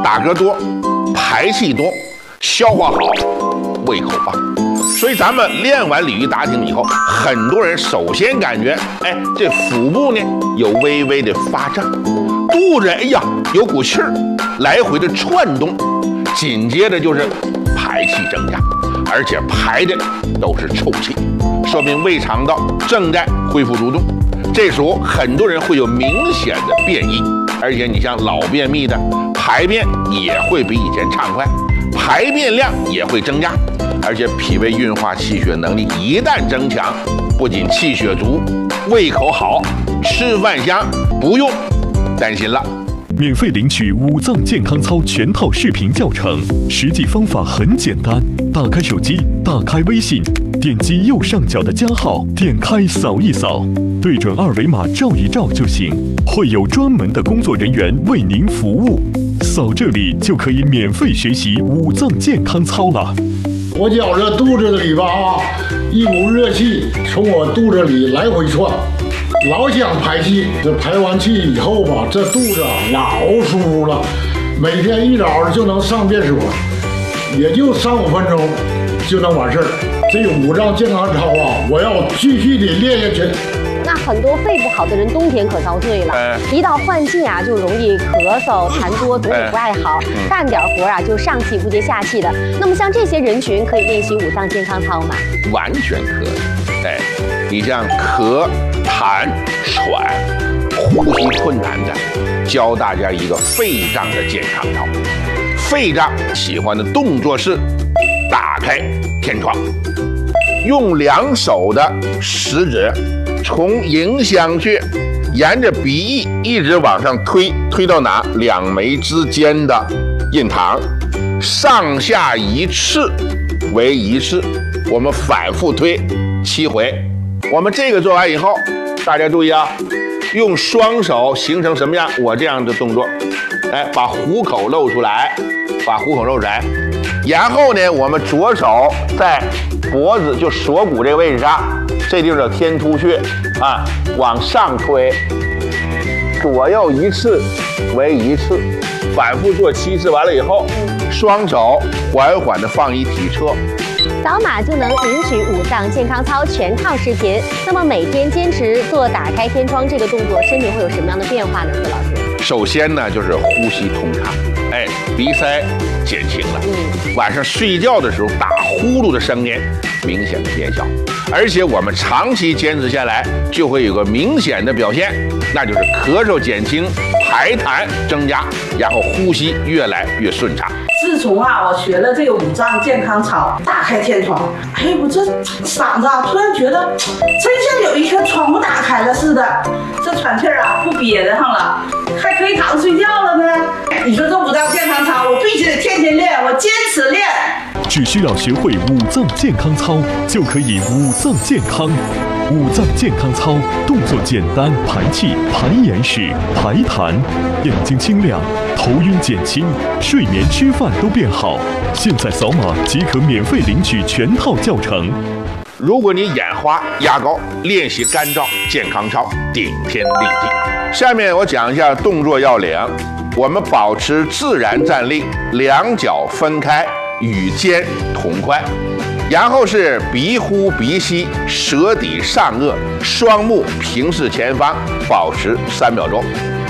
打嗝多，排气多，消化好，胃口棒。所以咱们练完鲤鱼打挺以后，很多人首先感觉，哎，这腹部呢有微微的发胀，肚子哎呀有股气儿，来回的窜动，紧接着就是排气增加，而且排的都是臭气，说明胃肠道正在恢复蠕动。这时候很多人会有明显的便意，而且你像老便秘的，排便也会比以前畅快，排便量也会增加，而且脾胃运化气血能力一旦增强，不仅气血足，胃口好，吃饭香，不用担心了。 免费领取五脏健康操全套视频教程，实际方法很简单，打开手机，打开微信，点击右上角的加号，点开扫一扫，对准二维码照一照就行，会有专门的工作人员为您服务。扫这里就可以免费学习五脏健康操了。 我觉着肚子里吧一股热气从我肚子里来回窜，老想排气。这排完气以后吧，这肚子老舒服了，每天一早就能上便所，也就3-5分钟就能完事儿。这个五脏健康操我要继续的练下去。 那很多肺不好的人冬天可遭罪了，一到换季就容易咳嗽、痰多，嘴里不爱好，干点活就上气不接下气的。那么像这些人群可以练习五脏健康操吗？ 完全可以。哎，你像咳、痰、喘、呼吸困难的，教大家一个肺脏的健康操。肺脏喜欢的动作是打开天窗，用2手的食指从迎香穴沿着鼻翼一直往上推，推到哪？2眉之间的印堂，上下一次为1次，我们反复推7回。我们这个做完以后，大家注意啊，用双手形成什么样？我这样的动作，哎，把虎口露出来，把虎口露出来。然后呢，我们左手在脖子就锁骨这个位置上，这地方叫天突穴啊，往上推，左右1次为1次，反复做7次。完了以后，双手缓缓地放一体侧， 扫码就能领取五脏健康操全套视频。那么每天坚持做打开天窗这个动作，身体会有什么样的变化呢？孙老师， 首先呢就是呼吸通畅，哎，鼻塞减轻了。晚上睡觉的时候打呼噜的声音明显的减小，而且我们长期坚持下来，就会有个明显的表现，那就是咳嗽减轻，排痰增加，然后呼吸越来越顺畅。 自从我学了这个五脏健康操，打开天窗，哎，我这嗓子突然觉得真像有一颗窗户打开了似的，这喘气不憋得上了，还可以躺睡觉了呢。你说这五脏健康操，我必须得天天练，我坚持练。 只需要学会五脏健康操，就可以五脏健康。五脏健康操动作简单，排气、排眼屎、排痰，眼睛清亮，头晕减轻，睡眠吃饭都变好。现在扫码即可免费领取全套教程。 如果你眼花、牙膏，练习干燥健康操，顶天立地。下面我讲一下动作要领。我们保持自然站立，2脚分开，与肩同宽。然后是鼻呼鼻吸，舌抵上颚，双目平视前方，保持3秒钟。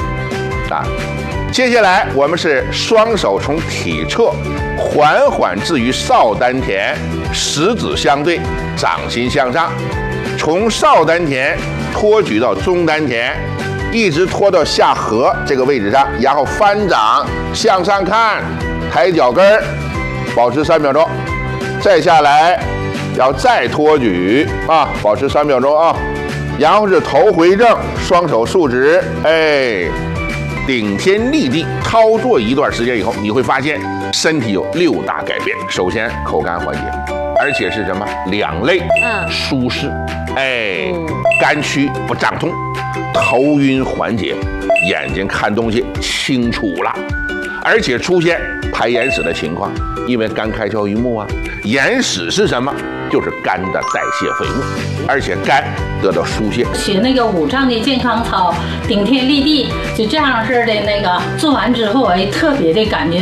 接下来我们是双手从体侧缓缓置于少丹田，食指相对，掌心向上，从少丹田托举到中丹田，一直拖到下颌这个位置上，然后翻掌向上看，抬脚跟儿，保持3秒钟。再下来，然后再托举保持3秒钟啊。然后是头回正，双手竖直，哎，顶天立地。操作一段时间以后，你会发现身体有6大改变。首先，口干缓解，而且是什么？两肋舒适，哎，肝区不胀痛，头晕缓解，眼睛看东西清楚了，而且出现排眼屎的情况，因为肝开窍于目啊。眼屎是什么？就是肝的代谢废物，而且肝得到疏泄。 学那个五脏的健康操，顶天立地，就这样式的那个做完之后，哎，特别的感觉